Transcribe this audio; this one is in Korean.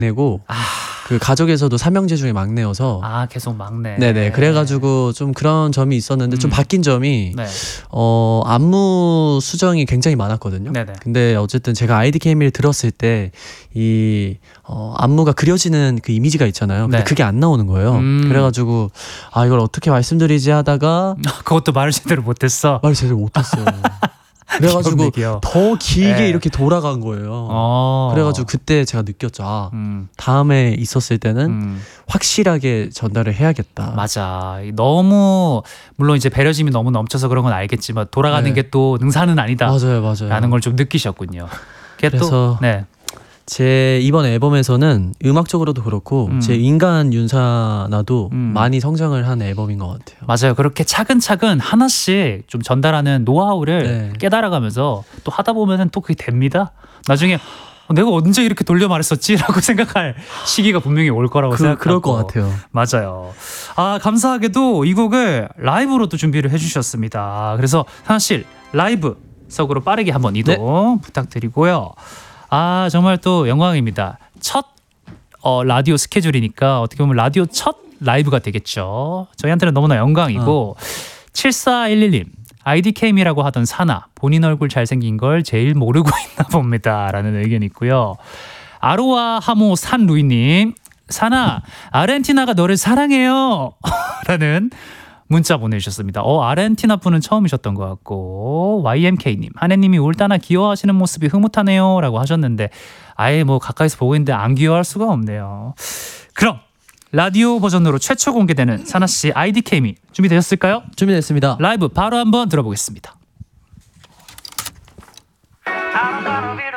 막내고 그 가족에서도 삼형제 중에 막내여서 계속 막내. 네네. 그래가지고 좀 그런 점이 있었는데 좀 바뀐 점이 네. 안무 수정이 굉장히 많았거든요. 네네. 근데 어쨌든 제가 IDK를 들었을 때 이 안무가 그려지는 그 이미지가 있잖아요. 근데 네. 그게 안 나오는 거예요. 그래가지고 이걸 어떻게 말씀드리지 하다가 그것도 말을 제대로 못했어. 말을 제대로 못했어요. 그래가지고 귀엽네. 더 길게 네. 이렇게 돌아간 거예요. 그래가지고 그때 제가 느꼈죠. 다음에 있었을 때는 확실하게 전달을 해야겠다. 맞아. 너무 물론 이제 배려심이 너무 넘쳐서 그런 건 알겠지만 돌아가는 네. 게 또 능사는 아니다. 맞아요. 라는 걸 좀 느끼셨군요. 그래서 네. 제 이번 앨범에서는 음악적으로도 그렇고 제 인간 윤사나도 많이 성장을 한 앨범인 것 같아요. 맞아요. 그렇게 차근차근 하나씩 좀 전달하는 노하우를 네. 깨달아가면서 또 하다 보면은 또 그게 됩니다. 나중에 내가 언제 이렇게 돌려 말했었지? 라고 생각할 시기가 분명히 올 거라고 생각하고. 그럴 것 같아요. 맞아요. 감사하게도 이 곡을 라이브로도 준비를 해주셨습니다. 그래서 사실 라이브석으로 빠르게 한번 이동 부탁드리고요. 정말 또 영광입니다. 첫 라디오 스케줄이니까 어떻게 보면 라디오 첫 라이브가 되겠죠. 저희한테는 너무나 영광이고 7411님 IDK이라고 하던 사나 본인 얼굴 잘생긴 걸 제일 모르고 있나 봅니다 라는 의견이 있고요. 아로하 하모 산루이님 사나 아르헨티나가 너를 사랑해요 라는 문자 보내주셨습니다. 아르헨티나 분은 처음이셨던 것 같고 YMK님 한혜님이 울다나 귀여워하시는 모습이 흐뭇하네요 라고 하셨는데 아예 뭐 가까이서 보고 있는데 안 귀여워할 수가 없네요. 그럼 라디오 버전으로 최초 공개되는 사나씨 IDK미 준비되셨을까요? 준비됐습니다. 라이브 바로 한번 들어보겠습니다.